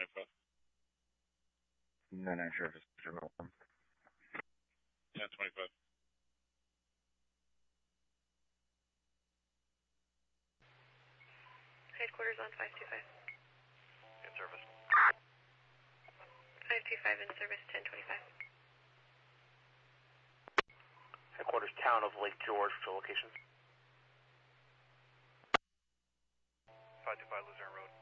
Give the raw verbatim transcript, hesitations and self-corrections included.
twenty-five. No, no, sure, just terminal one. ten twenty-five. Headquarters on five two five. In service. five two five in service, ten twenty-five. Headquarters, town of Lake George, for locations. five two five Luzerne Road.